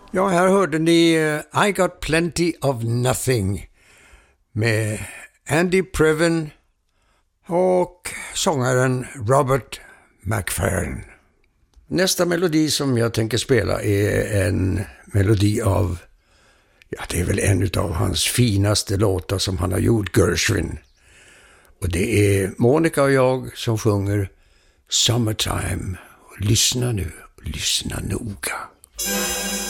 Ja, här hörde ni I Got Plenty of Nothing med Andy Previn och sångaren Robert McFerrin. Nästa melodi som jag tänker spela är en melodi av, ja, det är väl en av hans finaste låtar som han har gjort, Gershwin. Och det är Monica och jag som sjunger Summertime. Och lyssna nu, lyssna noga.